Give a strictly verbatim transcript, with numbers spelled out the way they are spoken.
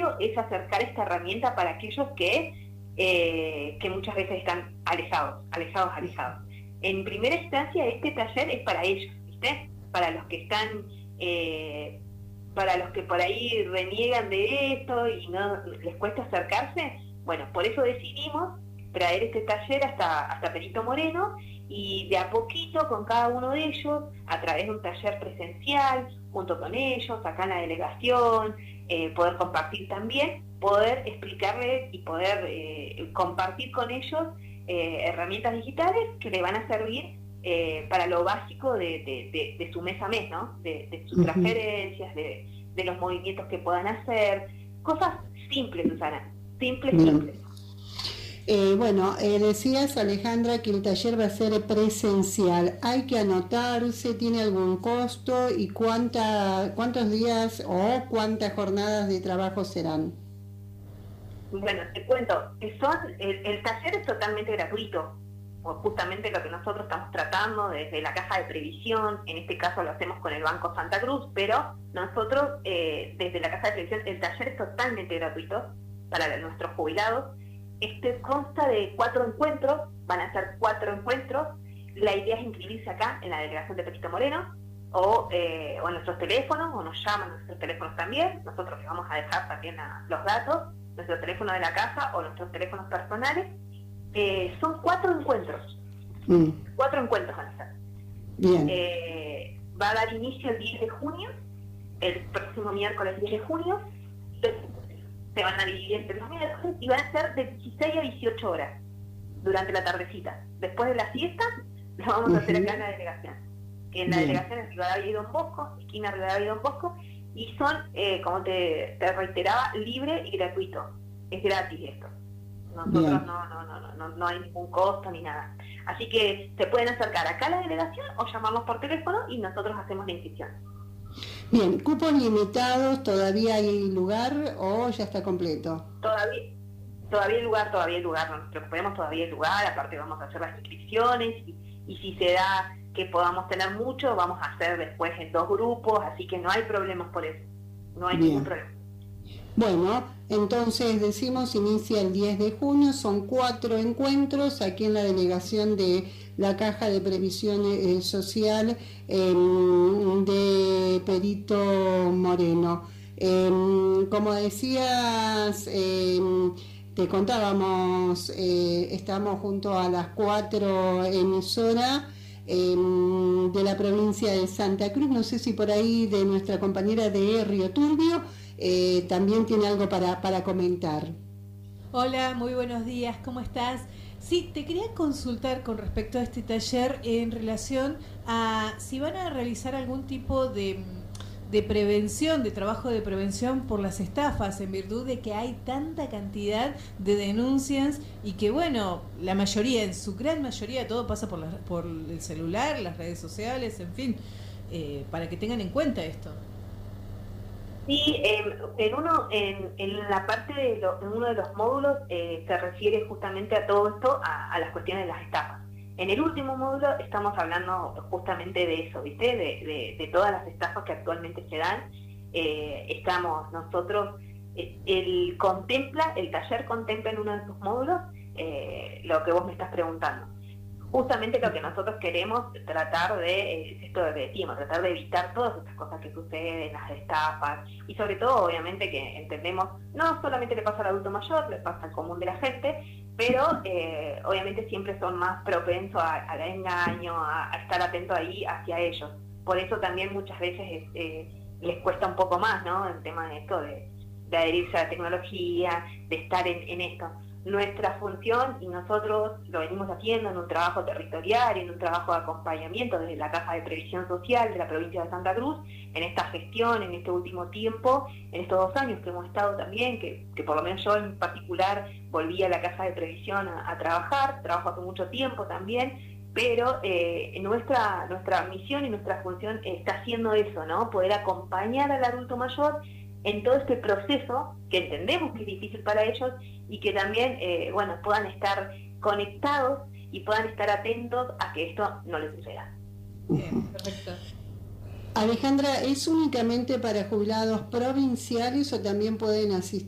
primero es acercar esta herramienta para aquellos que, eh, que muchas veces están alejados, alejados, alejados. En primera instancia, este taller es para ellos, ¿viste? Para los que están, eh, para los que por ahí reniegan de esto y no les cuesta acercarse. Bueno, por eso decidimos traer este taller hasta, hasta Perito Moreno, y de a poquito con cada uno de ellos, a través de un taller presencial, junto con ellos, acá en la delegación, eh, poder compartir también, poder explicarles y poder eh, compartir con ellos eh, herramientas digitales que le van a servir eh, para lo básico de, de, de, de su mes a mes, ¿no? De, de sus transferencias, de, de los movimientos que puedan hacer, cosas simples, Susana, simples, Bien. simples. Eh, bueno, eh, decías, Alejandra, que el taller va a ser presencial. ¿Hay que anotarse? ¿Tiene algún costo? ¿Y cuánta, cuántos días o cuántas jornadas de trabajo serán? Bueno, te cuento, que son el, el taller es totalmente gratuito, o justamente lo que nosotros estamos tratando desde la Caja de Previsión. En este caso lo hacemos con el Banco Santa Cruz, pero nosotros eh, desde la Caja de Previsión, el taller es totalmente gratuito para nuestros jubilados. Este consta de cuatro encuentros, van a ser cuatro encuentros. La idea es inscribirse acá en la delegación de Perito Moreno, o, eh, o en nuestros teléfonos, o nos llaman a nuestros teléfonos también. Nosotros les vamos a dejar también la, los datos, nuestro teléfono de la casa o nuestros teléfonos personales. Eh, son cuatro encuentros, mm. cuatro encuentros van a ser. Bien. Eh, va a dar inicio el diez de junio, el próximo miércoles diez de junio. Se van a dividir entre los miércoles y van a ser de dieciséis a dieciocho horas durante la tardecita. Después de la siesta, lo vamos a hacer acá en la delegación. Que en la Bien. delegación es Rivadavia y Don Bosco, esquina Rivadavia y Don Bosco, y son, eh, como te, te reiteraba, libre y gratuito. Es gratis esto. Nosotros no, no, no, no, no, no hay ningún costo ni nada. Así que se pueden acercar acá a la delegación o llamarnos por teléfono y nosotros hacemos la inscripción. Bien, ¿cupos limitados? ¿Todavía hay lugar o ya está completo? Todavía, todavía hay lugar, todavía hay lugar, no nos preocupemos, todavía hay lugar. Aparte vamos a hacer las inscripciones y, y si se da que podamos tener mucho, vamos a hacer después en dos grupos, así que no hay problemas por eso, no hay Bien. ningún problema. Bueno, entonces decimos, inicia el diez de junio, son cuatro encuentros aquí en la delegación de la Caja de Previsión eh, Social eh, de Perito Moreno. Eh, como decías, eh, te contábamos, eh, estamos junto a las cuatro emisoras eh, de la provincia de Santa Cruz. No sé si por ahí de nuestra compañera de Río Turbio Eh, también tiene algo para, para comentar. Hola, muy buenos días, ¿cómo estás? Sí, te quería consultar con respecto a este taller en relación a si van a realizar algún tipo de, de prevención, de trabajo de prevención por las estafas, en virtud de que hay tanta cantidad de denuncias y que, bueno, la mayoría, en su gran mayoría, todo pasa por, la, por el celular, las redes sociales, en fin, eh, para que tengan en cuenta esto. Sí, eh, en uno, en, en la parte de lo, en uno de los módulos eh, se refiere justamente a todo esto, a, a las cuestiones de las estafas. En el último módulo estamos hablando justamente de eso, ¿viste? De, de, de todas las estafas que actualmente se dan. Eh, estamos nosotros, eh, el contempla, el taller contempla en uno de esos módulos eh, lo que vos me estás preguntando. Justamente lo que nosotros queremos tratar de, eh, esto de decimos, tratar de evitar todas estas cosas que suceden, las estafas, y sobre todo, obviamente, que entendemos, no solamente le pasa al adulto mayor, le pasa al común de la gente, pero eh, obviamente siempre son más propensos al engaño, a, a estar atento ahí hacia ellos. Por eso también muchas veces eh, les cuesta un poco más, ¿no?, el tema de esto, de, de adherirse a la tecnología, de estar en, en esto. Nuestra función, y nosotros lo venimos haciendo en un trabajo territorial, en un trabajo de acompañamiento desde la Caja de Previsión Social de la provincia de Santa Cruz, en esta gestión, en este último tiempo, en estos dos años que hemos estado también, que, que por lo menos yo en particular volví a la Caja de Previsión a, a trabajar, trabajo hace mucho tiempo también, pero eh, nuestra, nuestra misión y nuestra función está haciendo eso, ¿no? Poder acompañar al adulto mayor en todo este proceso que entendemos que es difícil para ellos y que también, eh, bueno, puedan estar conectados y puedan estar atentos a que esto no les suceda. Bien, perfecto. Alejandra, ¿es únicamente para jubilados provinciales o también pueden asistir